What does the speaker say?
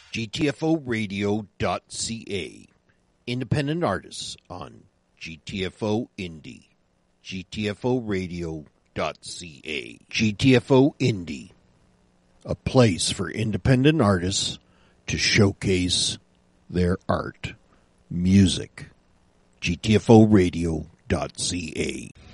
GTFOradio.ca. Independent artists on GTFO Indie. GTFOradio.ca. GTFO Indie. A place for independent artists to showcase their art. Music. GTFOradio.ca.